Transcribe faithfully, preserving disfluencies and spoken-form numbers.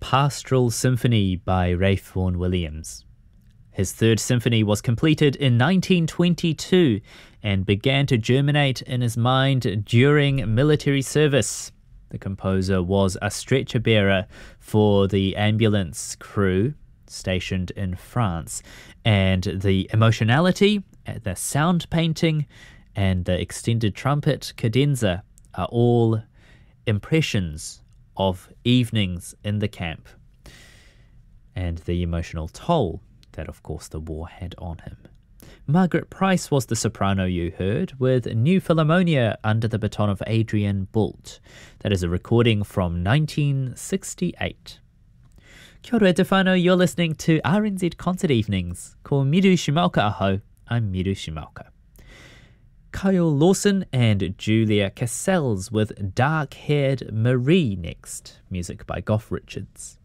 Pastoral Symphony by Ralph Vaughan Williams. His third symphony was completed in nineteen twenty-two and began to germinate in his mind during military service. The composer was a stretcher bearer for the ambulance crew stationed in France, and the emotionality, the sound painting, and the extended trumpet cadenza are all impressions of evenings in the camp and the emotional toll that, of course, the war had on him. Margaret Price was the soprano you heard, with New Philharmonia under the baton of Adrian Boult. That is a recording from nineteen sixty-eight. Kia ora te whānau, you're listening to R N Z Concert Evenings. Ko Miru Shimaoka aho, I'm Miru Shimaoka. Kyle Lawson and Julia Cassells with Dark-Haired Marie next. Music by Goff Richards.